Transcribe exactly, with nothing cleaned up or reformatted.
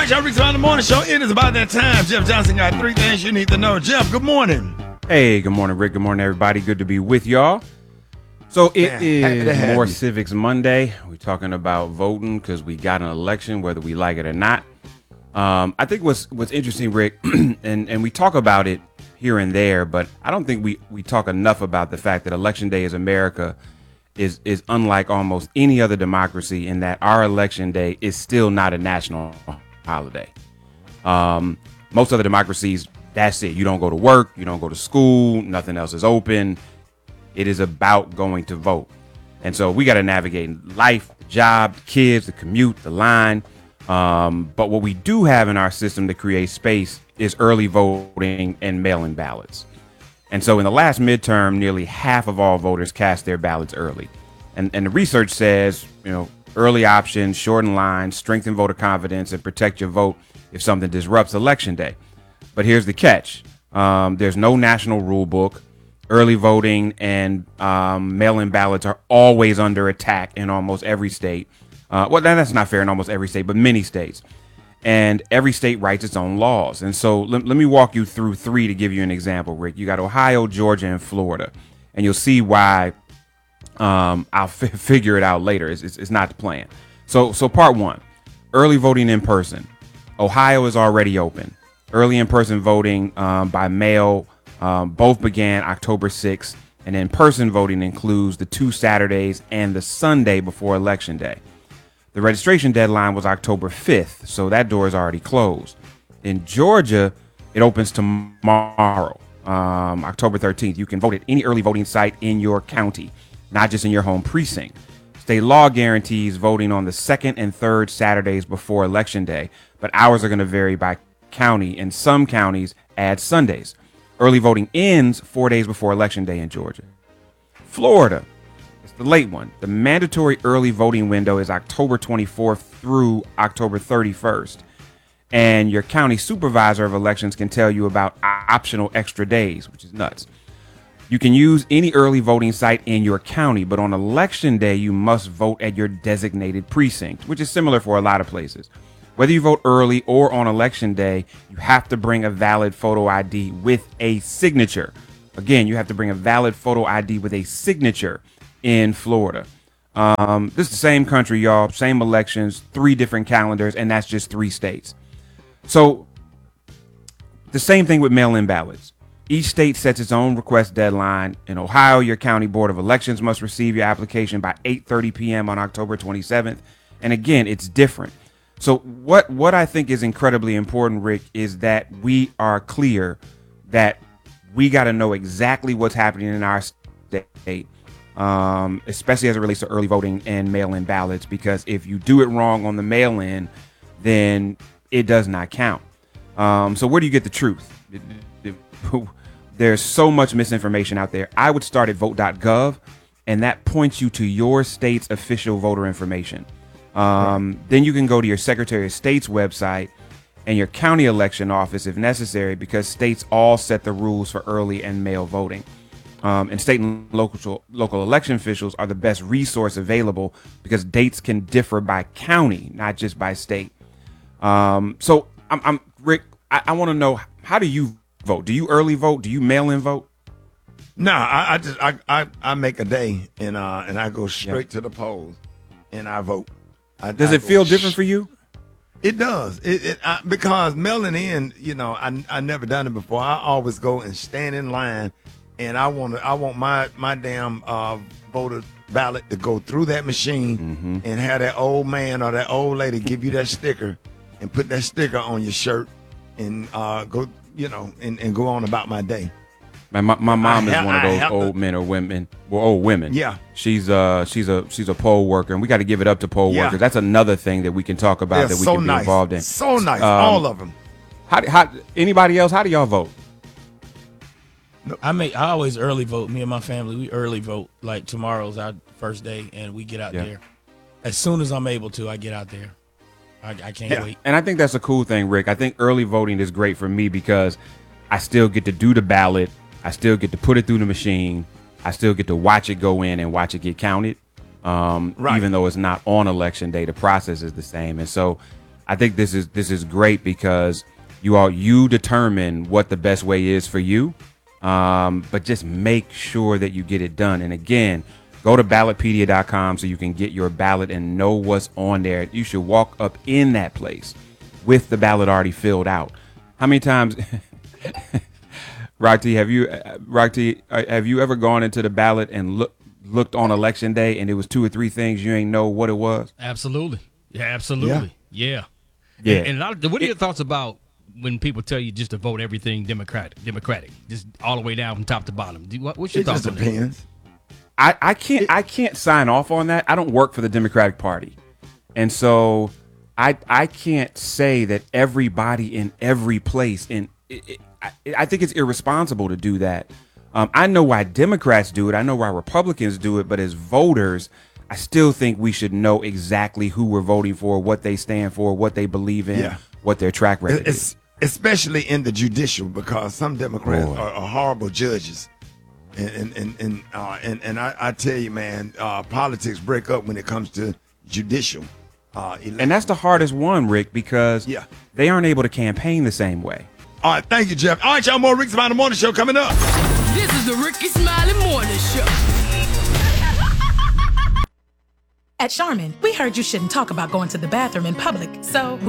right, y'all, Rick's Around the Morning Show. It is about that time. Jeff Johnson got three things you need to know. Jeff, good morning. Hey, good morning, Rick. Good morning, everybody. Good to be with y'all. So it Man, is More you. Civics Monday. We're talking about voting because we got an election, whether we like it or not. Um, I think what's what's interesting, Rick, and, and we talk about it here and there, but I don't think we, we talk enough about the fact that Election Day is America is is unlike almost any other democracy in that our election day is still not a national holiday. Um, most other democracies, that's it. You don't go to work, you don't go to school, nothing else is open. It is about going to vote. And so we got to navigate life, the job, the kids, the commute, the line. Um, but what we do have in our system to create space is early voting and mail-in ballots. And so in the last midterm, nearly half of all voters cast their ballots early. And, and the research says, you know, early options, shorten lines, strengthen voter confidence, and protect your vote if something disrupts election day. But here's the catch. Um, there's no national rule book. Early voting and um, mail-in ballots are always under attack in almost every state. Uh, well, that's not fair in almost every state, but many states. And every state writes its own laws. And so let, let me walk you through three to give you an example, Rick. You got Ohio, Georgia, and Florida. And you'll see why um, I'll f- figure it out later. It's, it's, it's not the plan. So, so part one, early voting in person. Ohio is already open. Early in-person voting um, by mail um, both began October sixth. And in-person voting includes the two Saturdays and the Sunday before Election Day. The registration deadline was October fifth, so that door is already closed. In Georgia, it opens tomorrow, um, October thirteenth. You can vote at any early voting site in your county, not just in your home precinct. State law guarantees voting on the second and third Saturdays before Election Day, but hours are going to vary by county, and some counties add Sundays. Early voting ends four days before Election Day in Georgia. Florida. The late one. The mandatory early voting window is October twenty-fourth through October thirty-first. And your county supervisor of elections can tell you about optional extra days, which is nuts. You can use any early voting site in your county, but on election day, you must vote at your designated precinct, which is similar for a lot of places. Whether you vote early or on election day, you have to bring a valid photo I D with a signature. Again, you have to bring a valid photo I D with a signature in Florida. Um, this is the same country, y'all, same elections, three different calendars, and that's just three states. So the same thing with mail-in ballots. Each state sets its own request deadline. In Ohio, your county board of elections must receive your application by eight thirty p.m. on October twenty-seventh. And again, it's different. So what, what I think is incredibly important, Rick, is that we are clear that we got to know exactly what's happening in our state. Um, especially as it relates to early voting and mail-in ballots, because if you do it wrong on the mail-in, then it does not count. Um, so where do you get the truth? There's so much misinformation out there. I would start at vote dot gov, and that points you to your state's official voter information. Um, right. Then you can go to your Secretary of State's website and your county election office if necessary, because states all set the rules for early and mail voting. Um, and state and local local election officials are the best resource available because dates can differ by county, not just by state. Um, so I'm, I'm Rick. I, I want to know, how do you vote? Do you early vote? Do you mail in vote? No, I, I just I, I, I make a day and uh and I go straight yeah. to the polls and I vote. I, Does I it feel sh- different for you? It does. It, it I, because mailing in, you know, I I never done it before. I always go and stand in line. And I want to, I want my my damn uh, voter ballot to go through that machine mm-hmm. and have that old man or that old lady give you that sticker and put that sticker on your shirt and uh, go, you know, and, and go on about my day. My my, my mom I is ha- one of those old to, men or women, well, old women. Yeah, she's uh she's a she's a poll worker, and we got to give it up to poll yeah. workers. That's another thing that we can talk about. They're that we so can nice. be involved in. So nice, um, all of them. How how anybody else? How do y'all vote? I make I always early vote. Me and my family, we early vote. Like tomorrow's our first day, and we get out yeah. there as soon as I'm able to. I get out there. I, I can't yeah. wait. And I think that's a cool thing, Rick. I think early voting is great for me because I still get to do the ballot. I still get to put it through the machine. I still get to watch it go in and watch it get counted. Um, right. Even though it's not on election day, the process is the same. And so I think this is this is great because you all you determine what the best way is for you, um, but just make sure that you get it done. And again, go to ballotpedia dot com so you can get your ballot and know what's on there. You should walk up in that place with the ballot already filled out. How many times, Rock T, have you, uh, Rock T, uh, have you ever gone into the ballot and look, looked on election day and it was two or three things you ain't know what it was? Absolutely. Yeah, absolutely. Yeah. Yeah. And, and a lot of, what are your thoughts about when people tell you just to vote everything Democratic, Democratic, just all the way down from top to bottom? Do, what, what's your It thoughts just on that? depends. I, I can't I can't sign off on that. I don't work for the Democratic Party. And so I I can't say that everybody in every place in it, it, I, I think it's irresponsible to do that. Um, I know why Democrats do it. I know why Republicans do it. But as voters, I still think we should know exactly who we're voting for, what they stand for, what they believe in, Yeah. what their track record It's, is. especially in the judicial, because some Democrats Boy. are, are horrible judges. And and and and, uh, and, and I, I tell you, man, uh, politics break up when it comes to judicial. Uh, And that's the hardest one, Rick, because Yeah. they aren't able to campaign the same way. All right, thank you, Jeff. All right, y'all, more Rick's Smiley Morning Show coming up. This is the Ricky Smiley Morning Show. At Charmin, we heard you shouldn't talk about going to the bathroom in public, so we